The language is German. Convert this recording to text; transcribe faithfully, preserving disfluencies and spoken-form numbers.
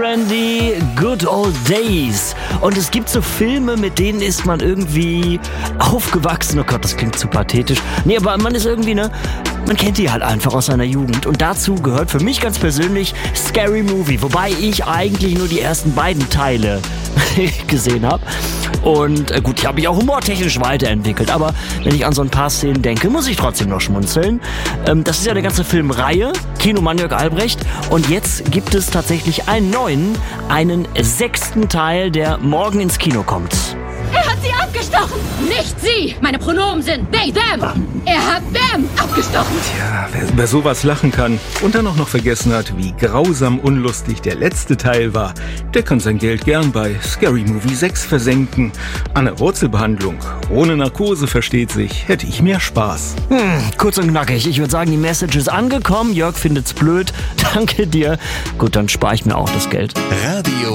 Randy, Good Old Days. Und es gibt so Filme, mit denen ist man irgendwie aufgewachsen. Oh Gott, das klingt zu pathetisch. Nee, aber man ist irgendwie, ne, man kennt die halt einfach aus seiner Jugend. Und dazu gehört für mich ganz persönlich Scary Movie. Wobei ich eigentlich nur die ersten beiden Teile gesehen habe. Und äh, gut, ich habe mich auch humortechnisch weiterentwickelt. Aber wenn ich an so ein paar Szenen denke, muss ich trotzdem noch schmunzeln. Ähm, das ist ja eine ganze Filmreihe. Kinomann Jörg Albrecht. Und jetzt gibt es tatsächlich einen neuen, einen sechsten Teil, der morgen ins Kino kommt. Er hat sie abgestochen! Nicht sie! Meine Pronomen sind they, them! Er hat them abgestochen! Tja, wer über sowas lachen kann und dann auch noch vergessen hat, wie grausam unlustig der letzte Teil war, der kann sein Geld gern bei Scary Movie sechs versenken. An der Wurzelbehandlung, ohne Narkose versteht sich, hätte ich mehr Spaß. Hm, kurz und knackig. Ich würde sagen, die Message ist angekommen. Jörg findet's blöd. Danke dir. Gut, dann spare ich mir auch das Geld. Radio